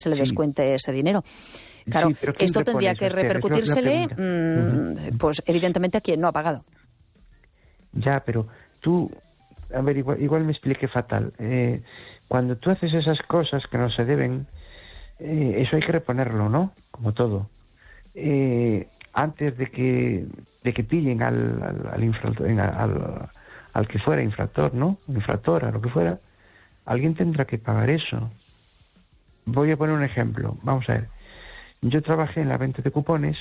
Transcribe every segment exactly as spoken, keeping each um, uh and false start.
se le Sí. descuente ese dinero. Claro, Sí, pero ¿quién esto repone tendría eso, que Esther? Es la- la repercutírsele, pregunta. mmm, pues evidentemente a quien no ha pagado. Ya, pero tú, a ver, igual, igual me expliqué fatal. Eh, cuando tú haces esas cosas que no se deben, eh, eso hay que reponerlo, ¿no? Como todo. Eh, antes de que de que pillen al al, al, infractor, al, al que fuera infractor, ¿no? Infractora, lo que fuera, alguien tendrá que pagar eso. Voy a poner un ejemplo. Vamos a ver. Yo trabajé en la venta de cupones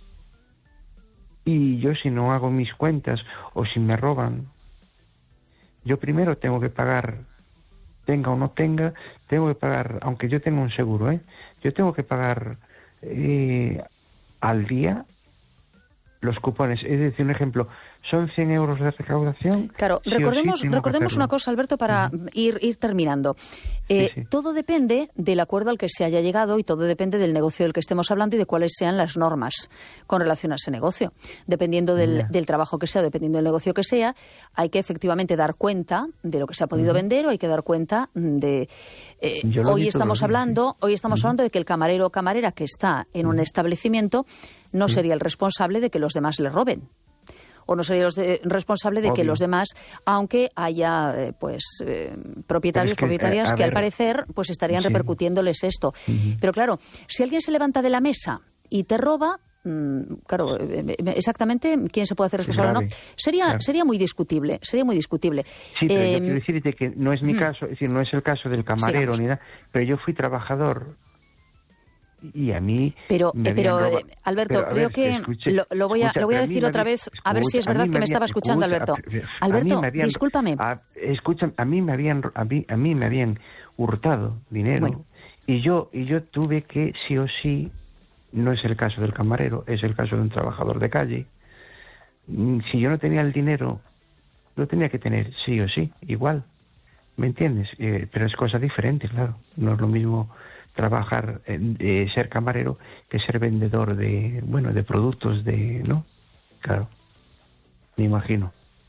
y yo si no hago mis cuentas o si me roban, yo primero tengo que pagar, tenga o no tenga, tengo que pagar, aunque yo tenga un seguro, ¿eh? Yo tengo que pagar eh, al día los cupones. Es decir, un ejemplo, son cien euros de recaudación. Claro, Sí recordemos, o sí tengo recordemos que una hacerlo. cosa, Alberto, para Uh-huh. ir, ir terminando. Eh, Sí, sí. Todo depende del acuerdo al que se haya llegado y todo depende del negocio del que estemos hablando y de cuáles sean las normas con relación a ese negocio. Dependiendo del, Ya. del trabajo que sea, dependiendo del negocio que sea, hay que efectivamente dar cuenta de lo que se ha podido Uh-huh. vender o hay que dar cuenta de... eh, Yo lo hoy vi todos estamos los días, hablando, sí. hoy estamos Uh-huh. hablando de que el camarero o camarera que está en un Uh-huh. establecimiento no Uh-huh. sería el responsable de que los demás le roben. O no sería los de, responsable de Obvio. que los demás, aunque haya eh, pues eh, propietarios, Pero es que, propietarias eh, a que al ver, parecer pues estarían sí. repercutiéndoles esto. Uh-huh. Pero claro, si alguien se levanta de la mesa y te roba, mmm, claro, eh, exactamente quién se puede hacer responsable o no, Grave, sería claro. sería muy discutible, sería muy discutible. Sí, pero Eh, yo quiero decirte que no es mi mm. caso, es decir, no es el caso del camarero Sigamos. ni nada, pero yo fui trabajador y a mí Pero, me eh, pero habían eh, robado. Alberto, Pero, a creo ver, que escuche, lo, lo voy a, escucha, lo voy a pero a mí decir me otra había- vez, a ver si es escucha, a verdad mí que me habían- estaba escuchando, escucha, Alberto. a- a mí Alberto, me habían- discúlpame. a- escucha, a mí me habían a mí, a mí me habían hurtado dinero Bueno. y yo y yo tuve que sí o sí, no es el caso del camarero, es el caso de un trabajador de calle. Mm, Si yo no tenía el dinero, lo tenía que tener sí o sí, igual. ¿Me entiendes? Eh, pero es cosa diferente, claro. No es lo mismo trabajar, eh, eh, ser camarero, que ser vendedor de, bueno, de productos de, ¿no? Claro, me imagino.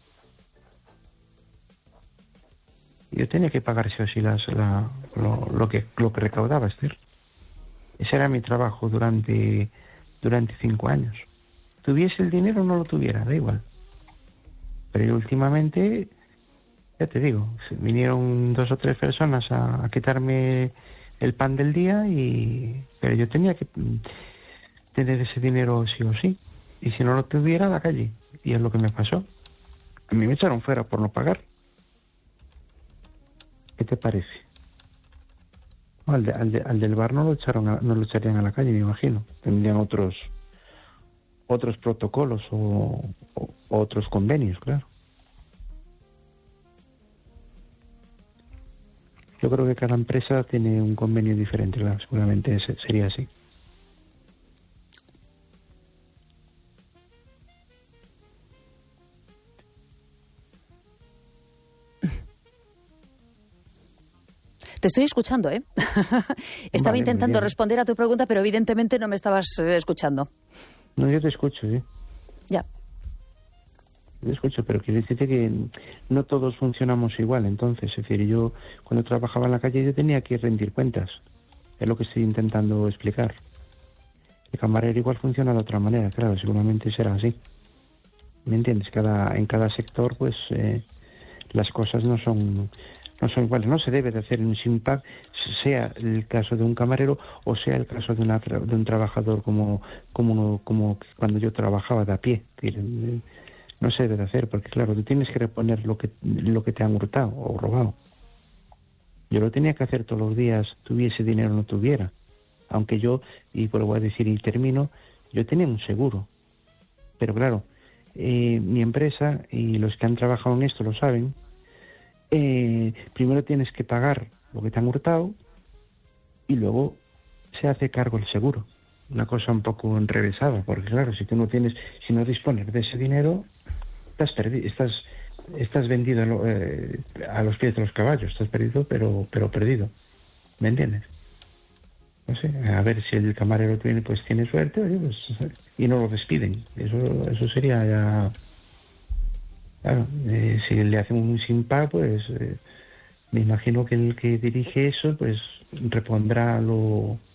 Yo tenía que pagar sí o sí las, la, lo, lo que lo que recaudaba, Esther. Ese era mi trabajo durante durante cinco años. Tuviese el dinero o no lo tuviera, da igual. Pero yo últimamente, ya te digo, vinieron dos o tres personas a, a quitarme el pan del día y pero yo tenía que tener ese dinero sí o sí. Y si no lo tuviera, a la calle. Y es lo que me pasó. A mí me echaron fuera por no pagar. ¿Qué te parece? Al, de, al, de, al del bar no lo echaron a, no lo echarían a la calle, me imagino. Tendrían otros otros protocolos o, o otros convenios, claro. Yo creo que cada empresa tiene un convenio diferente, claro, seguramente ese sería así. Te estoy escuchando, ¿eh? Estaba Vale, intentando responder a tu pregunta, pero evidentemente no me estabas eh, escuchando. No, yo te escucho, sí. Ya. Yo te escucho, pero quiero decirte que no todos funcionamos igual. Entonces, es decir, yo cuando trabajaba en la calle yo tenía que rendir cuentas. Es lo que estoy intentando explicar. El camarero igual funciona de otra manera, claro, seguramente será así. ¿Me entiendes? Cada, en cada sector, pues, eh, las cosas no son... no son iguales, no se debe de hacer un SINPAC, sea el caso de un camarero o sea el caso de, una, de un trabajador como, como, como cuando yo trabajaba de a pie. No se debe de hacer porque, claro, tú tienes que reponer lo que, lo que te han hurtado o robado. Yo lo tenía que hacer todos los días, tuviese dinero o no tuviera. Aunque yo, y vuelvo a decir y termino, yo tenía un seguro. Pero claro, eh, mi empresa y los que han trabajado en esto lo saben. Eh, primero tienes que pagar lo que te han hurtado y luego se hace cargo el seguro. Una cosa un poco enrevesada, porque claro, si tú no tienes, si no dispones de ese dinero, estás perdido, estás, estás vendido eh, a los pies de los caballos, estás perdido, pero, pero perdido. ¿Me entiendes? No sé, a ver si el camarero tiene, pues tiene suerte, oye, pues, y no lo despiden. Eso, eso sería ya. Claro, eh, si le hacen un SINPAC, pues eh, Me imagino que el que dirige eso pues repondrá lo